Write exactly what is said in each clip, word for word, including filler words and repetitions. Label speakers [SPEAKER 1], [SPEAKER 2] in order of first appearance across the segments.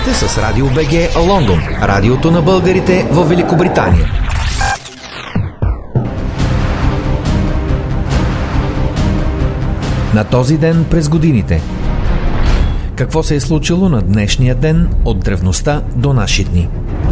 [SPEAKER 1] сте с Радио БГ Лондон, радиото на българите в Великобритания. На този ден през годините. Какво се е случило на днешния ден от древността до наши дни?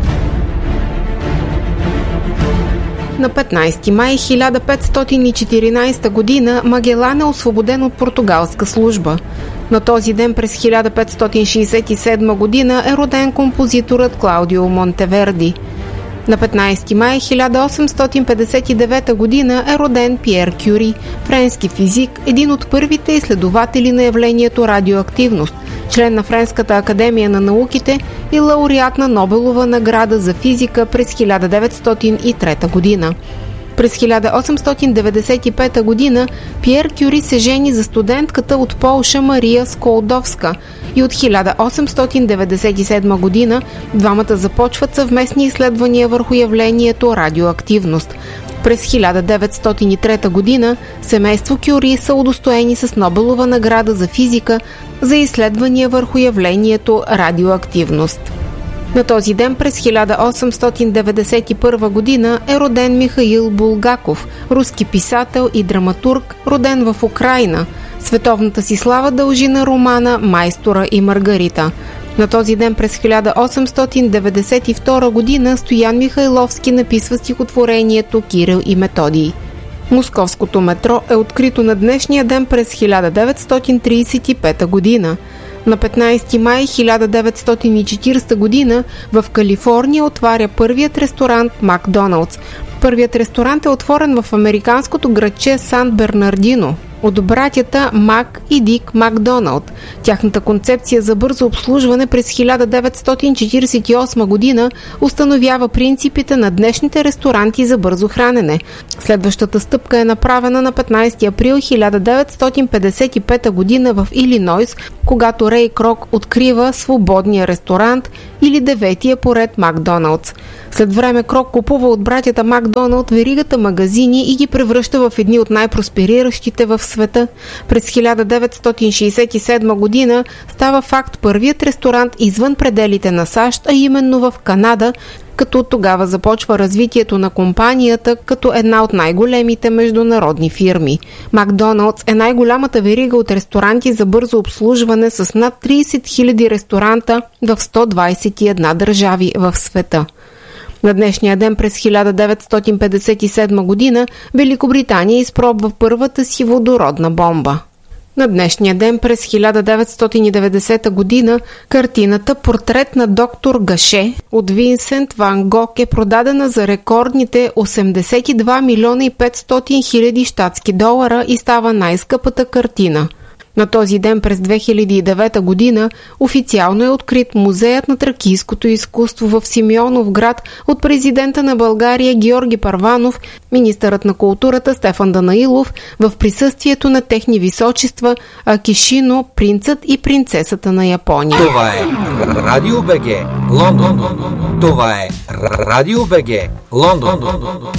[SPEAKER 2] На петнайсети май хиляда петстотин и четиринайсета година Магелан е освободен от португалска служба. На този ден през хиляда петстотин шейсет и седма година е роден композиторът Клаудио Монтеверди. На петнайсети май хиляда осемстотин петдесет и девета година е роден Пиер Кюри, френски физик, един от първите изследователи на явлението радиоактивност, член на Френската академия на науките и лауреат на Нобелова награда за физика през хиляда деветстотин и трета година. През хиляда осемстотин деветдесет и пета година Пиер Кюри се жени за студентката от Полша Мария Сколдовска и от хиляда осемстотин деветдесет и седма година двамата започват съвместни изследвания върху явлението радиоактивност. През хиляда деветстотин и трета година семейство Кюри са удостоени с Нобелова награда за физика за изследвания върху явлението радиоактивност. На този ден през хиляда осемстотин деветдесет и първа година е роден Михаил Булгаков, руски писател и драматург, роден в Украйна. Световната си слава дължи на романа «Майстора и Маргарита». На този ден през хиляда осемстотин деветдесет и втора година Стоян Михайловски написва стихотворението «Кирил и Методий». Московското метро е открито на днешния ден през хиляда деветстотин трийсет и пета година. На петнайсети май хиляда деветстотин и четирийсета година в Калифорния отваря първият ресторант Макдоналдс. Първият ресторант е отворен в американското градче Сан Бернардино от братята Мак и Дик Макдоналд. Тяхната концепция за бързо обслужване през хиляда деветстотин четирийсет и осма година установява принципите на днешните ресторанти за бързо хранене. Следващата стъпка е направена на петнайсети април хиляда деветстотин петдесет и пета година в Илинойс, когато Рей Крок открива свободния ресторант или деветия поред Макдоналдс. След време Крок купува от братята Макдоналд веригата магазини и ги превръща в едни от най-проспериращите в света. През хиляда деветстотин шейсет и седма година става факт първият ресторант извън пределите на САЩ, а именно в Канада, като от тогава започва развитието на компанията като една от най-големите международни фирми. Макдоналдс е най-голямата верига от ресторанти за бързо обслужване с над трийсет хиляди ресторанта в сто двайсет и една държави в света. На днешния ден през хиляда деветстотин петдесет и седма година Великобритания изпробва първата си водородна бомба. На днешния ден през хиляда деветстотин и деветдесета година картината «Портрет на доктор Гаше» от Винсент Ван Гог е продадена за рекордните осемдесет и два милиона и петстотин хиляди щатски долара и става най-скъпата картина. На този ден през две хиляди и девета година официално е открит Музеят на тракийското изкуство в Симеоновград от президента на България Георги Първанов, министърът на културата Стефан Данаилов в присъствието на техни височества Акишино, принцът и принцесата на Япония.
[SPEAKER 1] Това е Радио БГ Лондон. Това е Радио БГ Лондон.